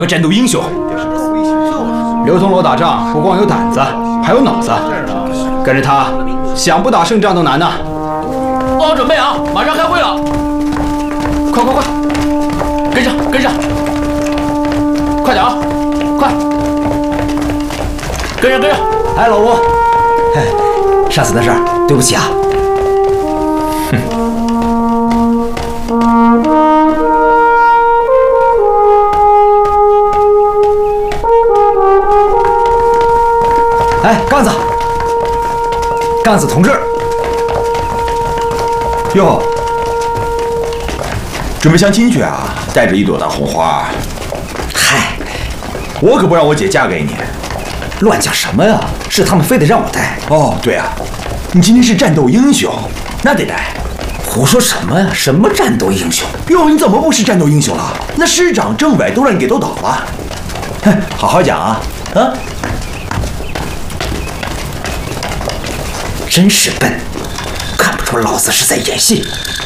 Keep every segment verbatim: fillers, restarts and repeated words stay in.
和战斗英雄。刘通罗打仗不光有胆子，还有脑子。跟着他，想不打胜仗都难呐。 做好准备啊，马上开会了！快快快，跟上跟上，快点啊，快！跟上跟上！ 哎，老吴，上次的事儿，对不起啊。哎，杠子，杠子同志， 哟，准备相亲去啊？带着一朵大红花。 嗨， 我可不让我姐嫁给你。 乱讲什么呀？是他们非得让我带。 哦，对啊，你今天是战斗英雄，那得带。 胡说什么呀？什么战斗英雄？ 哟，你怎么不是战斗英雄了？那师长、政委都让你给斗倒了。哼，好好讲啊，啊！ 真是笨，看不出老子是在演戏。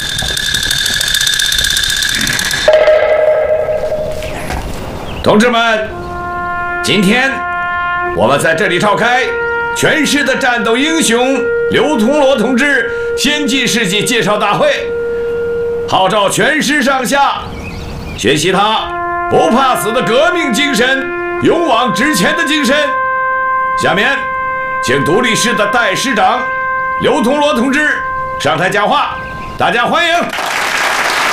同志们，今天我们在这里召开全市的战斗英雄刘同罗同志先进事迹介绍大会，号召全市上下学习他不怕死的革命精神，勇往直前的精神。下面，请独立市的代市长刘同罗同志上台讲话，大家欢迎。